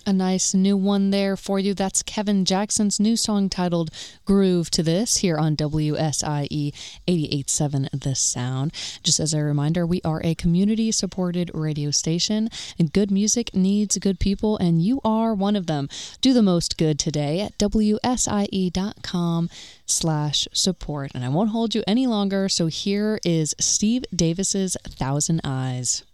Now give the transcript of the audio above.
A nice new one there for you. That's Kevin Jackson's new song titled Groove to This here on WSIE 88.7 The Sound. Just as a reminder, we are a community-supported radio station, and good music needs good people, and you are one of them. Do the most good today at WSIE.com/support. And I won't hold you any longer, so here is Steve Davis's 1,000 Eyes.